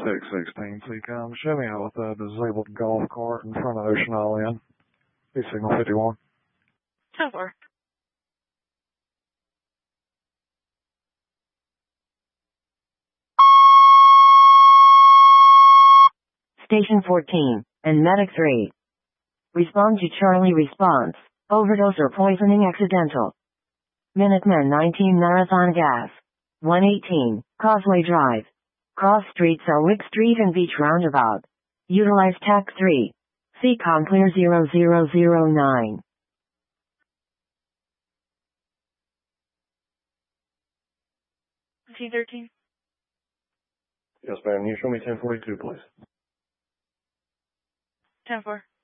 616 Seacom. Show me out with a disabled golf cart in front of Ocean All-In. Be signal 51. 10-4. Station 14, and Medic 3. Respond to Charlie response. Overdose or poisoning accidental. Minuteman 19 Marathon Gas. 118, Causeway Drive. Cross streets are Wick Street and Beach Roundabout. Utilize TAC 3. Seacom clear 0009. T13. Yes, ma'am. You show me 1042, please. 10-4.